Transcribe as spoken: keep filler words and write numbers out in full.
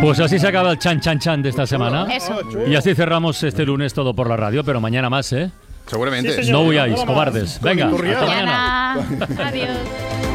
Pues así se acaba el chan chan chan de esta semana. Eso. Y así cerramos este lunes todo por la radio, pero mañana más, ¿eh? Seguramente. Sí, señor. No huyáis, cobardes. Venga, hasta Turriada. mañana. Mañana. Adiós.